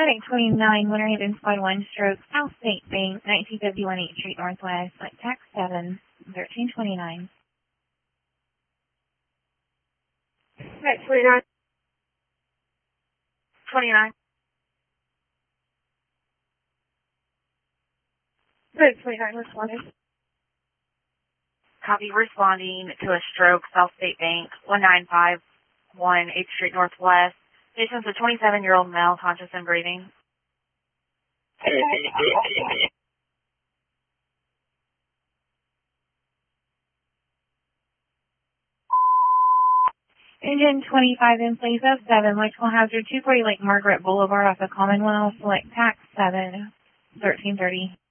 Medic 29, Winter Haven Squad 1, stroke, South State Bank, 1951 8th Street Northwest, like tax 7, 1329. Medic 29. 29. Medic 29 responding. Copy, responding to a stroke, South State Bank, 1951 8th Street Northwest. Patient's a 27-year-old male, conscious and breathing. Engine 25 in place of 7, electrical hazard 240 Lake Margaret Boulevard off the Commonwealth, select tax 7, 1330.